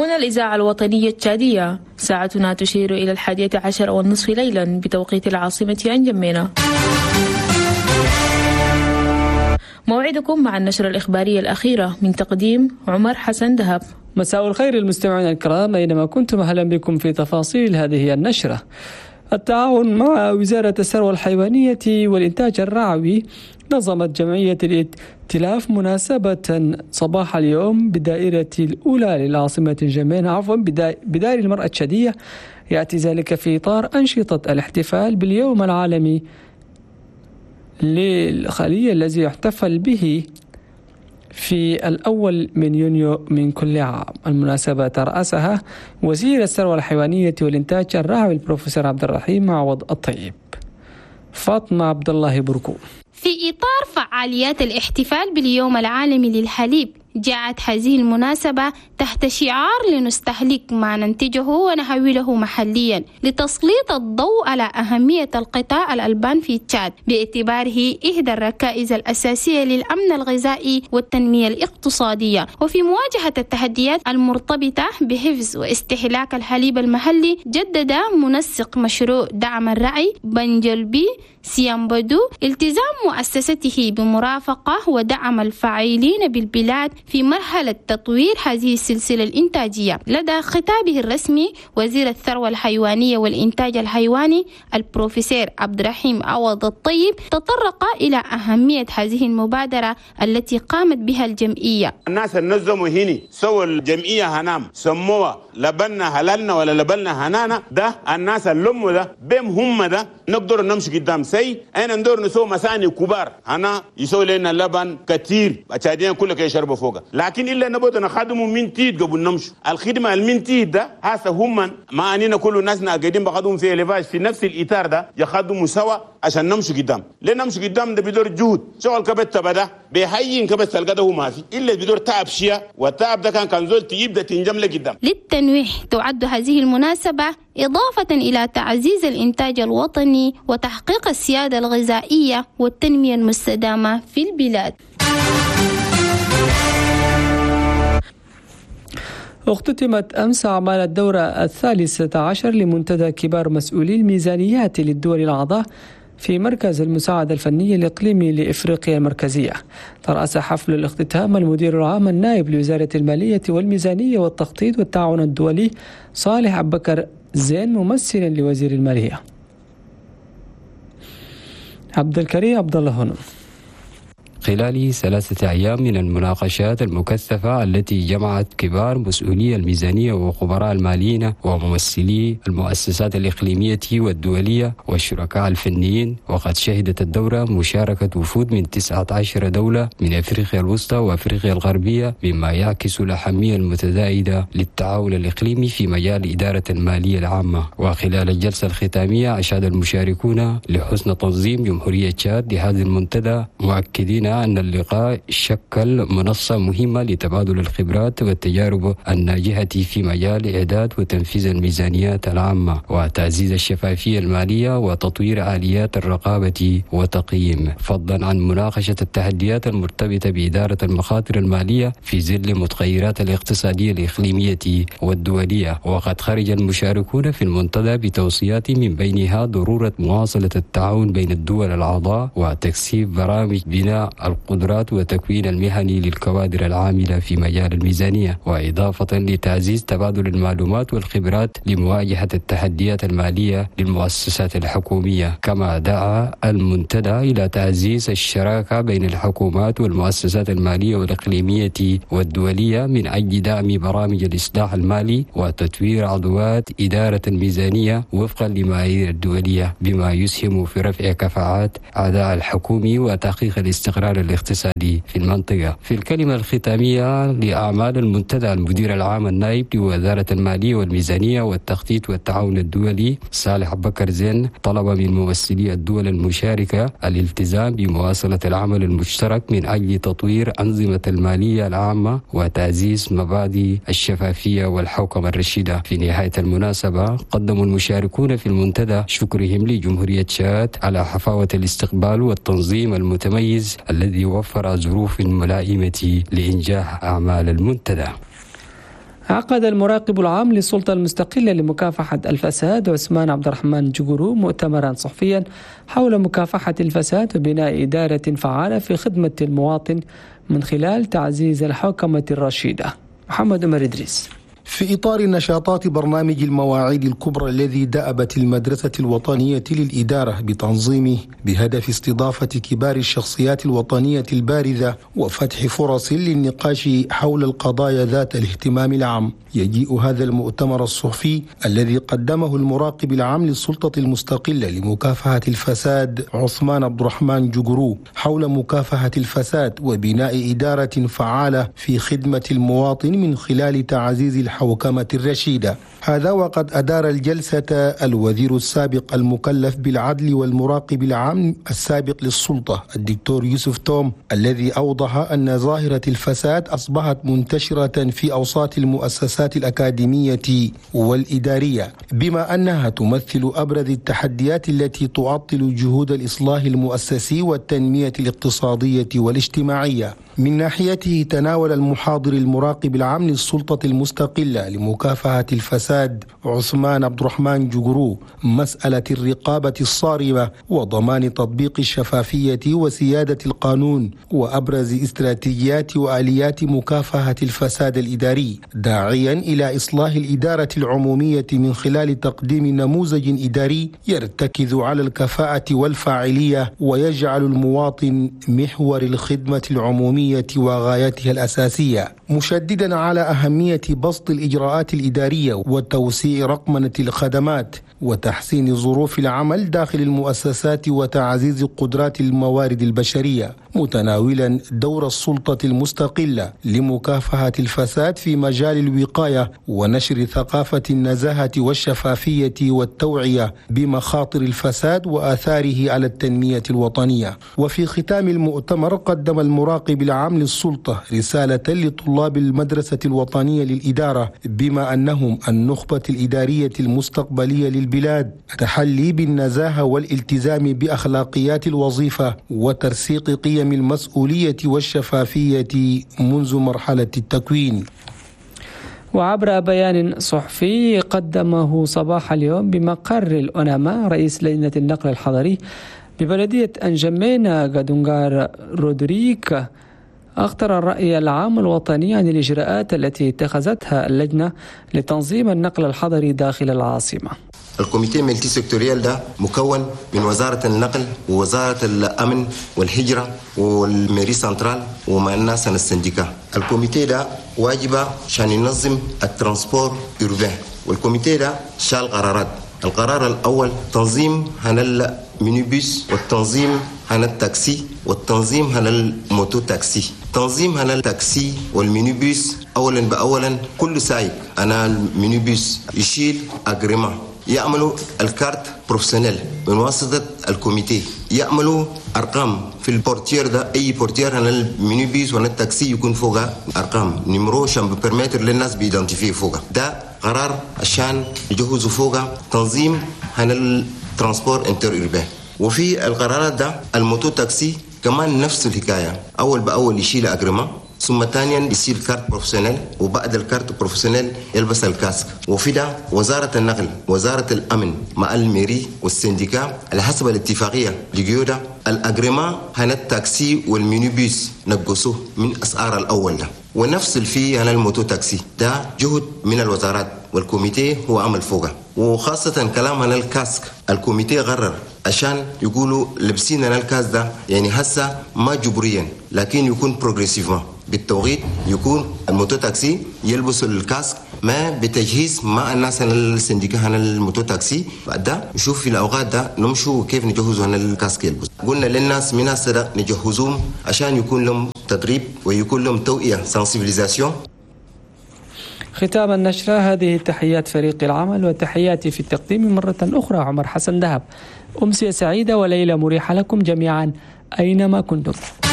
هنا الإذاعة الوطنية التشادية، ساعتنا تشير إلى 11:30 ليلا بتوقيت العاصمة أنجمينا. موعدكم مع النشرة الإخبارية الأخيرة من تقديم عمر حسن دهب. مساء الخير المستمعين الكرام أينما كنتم، أهلا بكم في تفاصيل هذه النشرة. التعاون مع وزارة الثروة الحيوانية والإنتاج الرعوي نظمت جمعية الائتلاف مناسبة صباح اليوم بدائرة الأولى للعاصمة نجمينا بدائرة المرأة التشادية، يأتي ذلك في إطار أنشطة الاحتفال باليوم العالمي للخلية الذي يحتفل به في 1 يونيو من كل عام. المناسبة ترأسها وزير الثروة الحيوانية والإنتاج الرعوي البروفيسور عبد الرحيم عوض الطيب. فاطمة عبد الله بركو. في إطار فعاليات الاحتفال باليوم العالمي للحليب، جاءت هذه المناسبة تحت شعار لنستهلك ما ننتجه ونحوله محليا، لتسليط الضوء على أهمية القطاع الألبان في تشاد باعتباره إحدى الركائز الأساسية للأمن الغذائي والتنمية الاقتصادية. وفي مواجهة التحديات المرتبطة بحفظ واستهلاك الحليب المحلي، جدد منسق مشروع دعم الرعي بنجلبي سيامبدو التزام مؤسسته بمرافقة ودعم الفاعلين بالبلاد في مرحلة تطوير هذه السلسلة الإنتاجية. لدى خطابه الرسمي، وزير الثروة الحيوانية والإنتاج الحيواني البروفيسور عبد الرحيم عوض الطيب تطرق إلى أهمية هذه المبادرة التي قامت بها الجمعية. الناس النظموا هنا سووا الجمعية هنام سموها لبنا حلالنا ولا لبنا هنانا، ده الناس اللموا ده بهم هم ده نقدر نمشي قدام سي أنا ندور نسوي مساني كبار هنا يسوي لنا اللبن كتير أتشادين كلك يشربوا فوقه، لكن إلا نبغى نخدمه من تيد قبل نمشي. الخدمة المن تيد ده هسه هم ما أنينا كل الناس قاعدين بخدموا في ليفاج في نفس الإطار ده يخدموا سوا عشان نمشي قدام. ليه نمشي قدام ده بدور جهد شغل كبت تبدا بيحيين كبت القده هو ما في إلا بدور تعب شيء، والتعب ده كان زول تجيب تنجم لقدام. للتنويه تعد هذه المناسبة إضافة إلى تعزيز الإنتاج الوطني وتحقيق السيادة الغذائية والتنمية المستدامة في البلاد. اختتمت أمس أعمال الدورة 13 لمنتدى كبار مسؤولي الميزانيات للدول الأعضاء في مركز المساعدة الفنية الإقليمي لإفريقيا المركزية. ترأس حفل الاختتام المدير العام النائب لوزارة المالية والميزانية والتخطيط والتعاون الدولي صالح عبد بكر زين ممثلا لوزير المالية. عبد الكريم عبد الله هنا. خلال 3 أيام من المناقشات المكثفة التي جمعت كبار مسؤولي الميزانية وخبراء الماليين وممثلي المؤسسات الإقليمية والدولية والشركاء الفنيين، وقد شهدت الدورة مشاركة وفود من 19 دولة من أفريقيا الوسطى وأفريقيا الغربية، مما يعكس الأهمية المتزايدة للتعاون الإقليمي في مجال إدارة المالية العامة. وخلال الجلسة الختامية أشاد المشاركون لحسن تنظيم جمهورية تشاد لهذا المنتدى، مؤكدين أن اللقاء شكل منصة مهمة لتبادل الخبرات والتجارب الناجحة في مجال إعداد وتنفيذ الميزانيات العامة وتعزيز الشفافية المالية وتطوير آليات الرقابة وتقييم، فضلا عن مناقشة التحديات المرتبطة بإدارة المخاطر المالية في ظل المتغيرات الاقتصادية الإقليمية والدولية. وقد خرج المشاركون في المنتدى بتوصيات من بينها ضرورة مواصلة التعاون بين الدول الأعضاء وتكثيف برامج بناء القدرات وتكوين المهني للكوادر العاملة في مجال الميزانية، وإضافة لتعزيز تبادل المعلومات والخبرات لمواجهة التحديات المالية للمؤسسات الحكومية. كما دعا المنتدى إلى تعزيز الشراكة بين الحكومات والمؤسسات المالية والإقليمية والدولية من أجل دعم برامج الإصلاح المالي وتطوير عضوات إدارة الميزانية وفقا لمعايير الدولية، بما يسهم في رفع كفاءات أداء الحكومي وتحقيق الاستقرار الاقتصادي في المنطقة. في الكلمة الختامية لأعمال المنتدى، المدير العام النائب لوزارة المالية والميزانية والتخطيط والتعاون الدولي صالح عبد بكر زين طلب من ممثلي الدول المشاركة الالتزام بمواصلة العمل المشترك من أجل تطوير أنظمة المالية العامة وتعزيز مبادئ الشفافية والحوكمة الرشيدة. في نهاية المناسبة قدموا المشاركون في المنتدى شكرهم لجمهورية تشاد على حفاوة الاستقبال والتنظيم المتميز الذي وفر ظروف ملائمة لإنجاح أعمال المنتدى. عقد المراقب العام للسلطة المستقلة لمكافحة الفساد عثمان عبد الرحمن جوغورو مؤتمرا صحفيا حول مكافحة الفساد وبناء إدارة فعالة في خدمة المواطن من خلال تعزيز الحوكمة الرشيدة. محمد عمر إدريس. في إطار نشاطات برنامج المواعيد الكبرى الذي دأبت المدرسة الوطنية للإدارة بتنظيمه بهدف استضافة كبار الشخصيات الوطنية البارزة وفتح فرص للنقاش حول القضايا ذات الاهتمام العام، يجيء هذا المؤتمر الصحفي الذي قدمه المراقب العام للسلطة المستقلة لمكافحة الفساد عثمان عبد الرحمن جوغورو حول مكافحة الفساد وبناء إدارة فعالة في خدمة المواطن من خلال تعزيز الحوكمة الرشيدة. هذا وقد أدار الجلسة الوزير السابق المكلف بالعدل والمراقب العام السابق للسلطة الدكتور يوسف توم، الذي أوضح أن ظاهرة الفساد أصبحت منتشرة في أوساط المؤسسات الأكاديمية والإدارية، بما أنها تمثل أبرز التحديات التي تعطل جهود الإصلاح المؤسسي والتنمية الاقتصادية والاجتماعية. من ناحيته تناول المحاضر المراقب العام للسلطة المستقلة لمكافحة الفساد عثمان عبد الرحمن جوغورو مسألة الرقابة الصارمة وضمان تطبيق الشفافية وسيادة القانون وأبرز استراتيجيات وآليات مكافحة الفساد الإداري، داعيا إلى إصلاح الإدارة العمومية من خلال تقديم نموذج إداري يرتكز على الكفاءة والفاعلية ويجعل المواطن محور الخدمة العمومية وغايتها الأساسية، مشددا على أهمية بسط الإجراءات الإدارية وتوسيع رقمنة الخدمات وتحسين ظروف العمل داخل المؤسسات وتعزيز قدرات الموارد البشرية، متناولا دور السلطة المستقلة لمكافحة الفساد في مجال الوقاية ونشر ثقافة النزاهة والشفافية والتوعية بمخاطر الفساد وآثاره على التنمية الوطنية. وفي ختام المؤتمر قدم المراقب العام للسلطة رسالة لطلاب المدرسة الوطنية للإدارة بما أنهم النخبة الإدارية المستقبلية للبلاد، التحلي بالنزاهة والالتزام بأخلاقيات الوظيفة وترسيخ قيم المسؤولية والشفافية منذ مرحلة التكوين. وعبر بيان صحفي قدمه صباح اليوم بمقر الأوناما رئيس لجنة النقل الحضري ببلدية أنجمينا غادونغار رودريك أخطر الرأي العام الوطني عن الإجراءات التي اتخذتها اللجنة لتنظيم النقل الحضري داخل العاصمة. الكوميتي ملتي سيكتوريال ده مكون من وزارة النقل ووزارة الأمن والهجرة والميري سنترال ومعنا سنة السنديكا. الكوميتي ده واجبة عشان ينظم الترانسبور أوربان، والكوميتي ده شال قرارات. القرار الأول تنظيم عن المينيبوس والتنظيم عن التاكسي والتنظيم عن الموتو تاكسي. تنظيم عن التاكسي والمينيبوس أولا بأولا كل سايق أنا المينيبوس يشيل أجريما، يعملوا الكارت بروفيسيونيل من واسطة الكوميتي، يعملوا أرقام في البورتير ده، أي بورتير عن المينيبوس ولا التاكسي يكون فوقها أرقام نمرو عشان بيرميتر للناس بيدنتيفيه فوقها. ده قرار عشان يجهزوا فوقها تنظيم عن الترانسبور انتر اوربان. وفي القرارات ده الموتو تاكسي كمان نفس الحكاية، أول بأول يشيل أجريما، ثم ثانيا يصير كارت بروفيسيونيل، وبعد الكارت بروفيسيونيل يلبس الكاسك. وفي ده وزارة النقل وزارة الأمن مع الميري والسنديكا على حسب الاتفاقية لجيودا الأجريما هنا التاكسي والمينيبوس نقصوه من أسعار الأول ده، ونفس الفي هنا الموتو تاكسي ده جهد من الوزارات والكوميتي هو عمل فوقه. وخاصة كلام عن الكاسك الكوميتي قرر عشان يقولوا لبسين عن الكاسك ده يعني هسه ما جبريا لكن يكون بروغريسيفما بالتوقيت، يكون الموتو تاكسي يلبسوا الكاسك ما بتجهيز مع الناس عن السنديكا عن الموتو تاكسي. بعد ده نشوف في الأوقات ده نمشوا كيف نجهزوا عن الكاسك يلبس. قلنا للناس من هسه نجهزوهم عشان يكون لهم تدريب ويكون لهم توعية سنسيبيليزاسيون. ختام النشرة هذه تحيات فريق العمل وتحياتي في التقديم مرة أخرى عمر حسن دهب. أمسية سعيدة وليلة مريحة لكم جميعا أينما كنتم.